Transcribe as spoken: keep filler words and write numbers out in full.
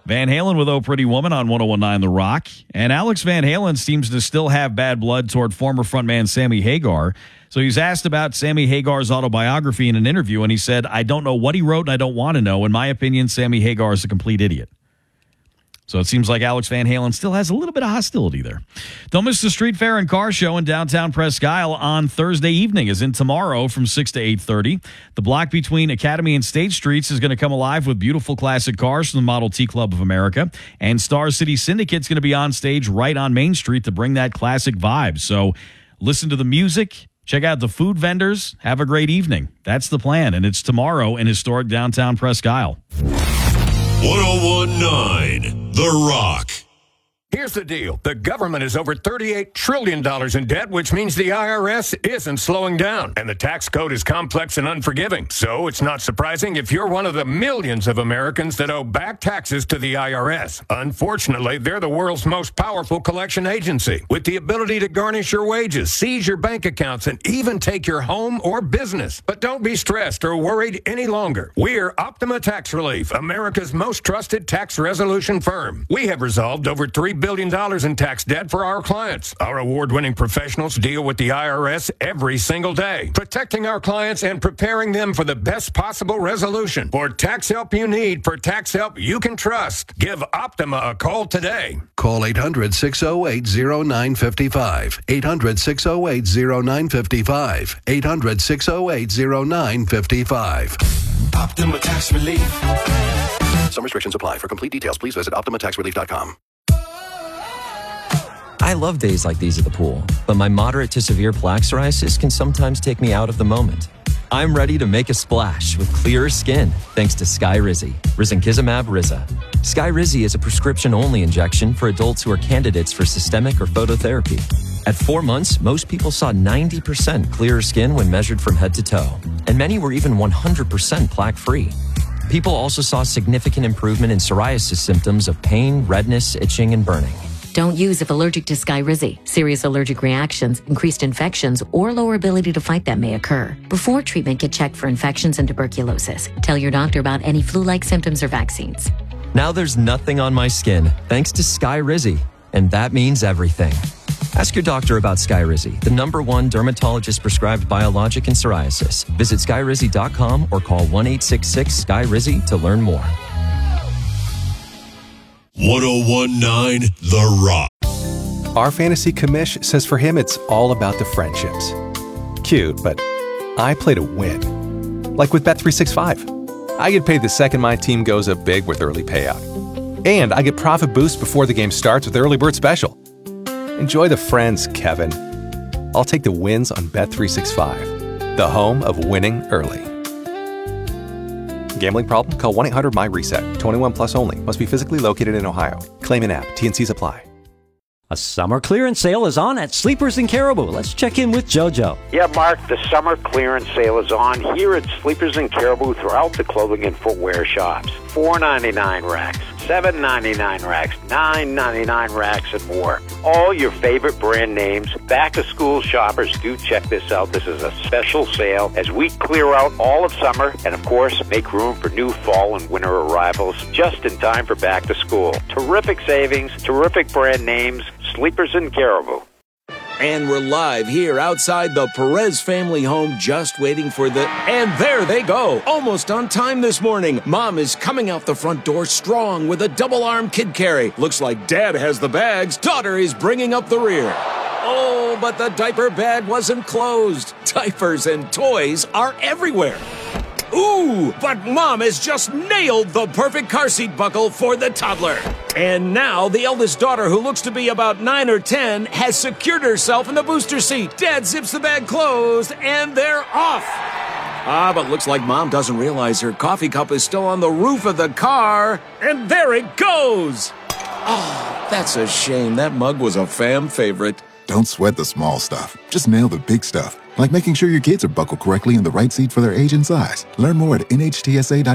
Van Halen with Oh Pretty Woman on one oh one point nine The Rock. And Alex Van Halen seems to still have bad blood toward former frontman Sammy Hagar. So he's asked about Sammy Hagar's autobiography in an interview, and he said, I don't know what he wrote and I don't want to know. In my opinion, Sammy Hagar is a complete idiot. So it seems like Alex Van Halen still has a little bit of hostility there. Don't miss the Street Fair and Car Show in downtown Presque Isle on Thursday evening, as in tomorrow from six to eight thirty. The block between Academy and State Streets is going to come alive with beautiful classic cars from the Model T Club of America. And Star City Syndicate's going to be on stage right on Main Street to bring that classic vibe. So listen to the music, check out the food vendors, have a great evening. That's the plan, and it's tomorrow in historic downtown Presque Isle. one oh one point nine The Rock. Here's the deal. The government is over thirty-eight trillion dollars in debt, which means the I R S isn't slowing down. And the tax code is complex and unforgiving. So it's not surprising if you're one of the millions of Americans that owe back taxes to the I R S. Unfortunately, they're the world's most powerful collection agency, with the ability to garnish your wages, seize your bank accounts, and even take your home or business. But don't be stressed or worried any longer. We're Optima Tax Relief, America's most trusted tax resolution firm. We have resolved over three billion dollars in tax debt for our clients. Our award-winning professionals deal with the I R S every single day, protecting our clients and preparing them for the best possible resolution. For tax help you need, for tax help you can trust, give Optima a call today. Call eight hundred, six oh eight, oh nine five five. eight hundred, six oh eight, oh nine five five. eight hundred, six oh eight, oh nine five five. Optima Tax Relief. Some restrictions apply. For complete details, please visit optima tax relief dot com. I love days like these at the pool, but my moderate to severe plaque psoriasis can sometimes take me out of the moment. I'm ready to make a splash with clearer skin thanks to Skyrizi, risankizumab Riza. Skyrizi is a prescription-only injection for adults who are candidates for systemic or phototherapy. At four months, most people saw ninety percent clearer skin when measured from head to toe, and many were even one hundred percent plaque-free. People also saw significant improvement in psoriasis symptoms of pain, redness, itching, and burning. Don't use if allergic to Skyrizi. Serious allergic reactions, increased infections, or lower ability to fight them may occur. Before treatment, get checked for infections and tuberculosis. Tell your doctor about any flu-like symptoms or vaccines. Now there's nothing on my skin thanks to Skyrizi, and that means everything. Ask your doctor about Skyrizi, the number one dermatologist-prescribed biologic in psoriasis. Visit skyrizi dot com or call one eight six six, S K Y R I Z I to learn more. one oh one point nine The Rock. Our fantasy commish says for him it's all about the friendships. Cute, but I play to win. Like with Bet three sixty-five. I get paid the second my team goes up big with early payout. And I get profit boost before the game starts with Early Bird Special. Enjoy the friends, Kevin. I'll take the wins on Bet three sixty-five, the home of winning early. Gambling problem? Call one eight hundred M Y reset. twenty-one plus only. Must be physically located in Ohio. Claim in app. T and Cs apply. A summer clearance sale is on at Sleepers in Caribou. Let's check in with JoJo. Yeah, Mark, the summer clearance sale is on here at Sleepers in Caribou throughout the clothing and footwear shops. four ninety-nine racks, seven ninety-nine racks, nine ninety-nine racks, and more. All your favorite brand names. Back-to-school shoppers, do check this out. This is a special sale as we clear out all of summer and, of course, make room for new fall and winter arrivals just in time for back-to-school. Terrific savings, terrific brand names. Sleepers in Caribou. And we're live here outside the Perez family home, just waiting for the... And there they go! Almost on time this morning. Mom is coming out the front door strong with a double-arm kid carry. Looks like Dad has the bags. Daughter is bringing up the rear. Oh, but the diaper bag wasn't closed. Diapers and toys are everywhere. Ooh, but Mom has just nailed the perfect car seat buckle for the toddler. And now the eldest daughter, who looks to be about nine or ten, has secured herself in the booster seat. Dad zips the bag closed, and they're off. Ah, but looks like Mom doesn't realize her coffee cup is still on the roof of the car. And there it goes. Oh, that's a shame. That mug was a fam favorite. Don't sweat the small stuff. Just nail the big stuff. Like making sure your kids are buckled correctly in the right seat for their age and size. Learn more at N H T S A dot com.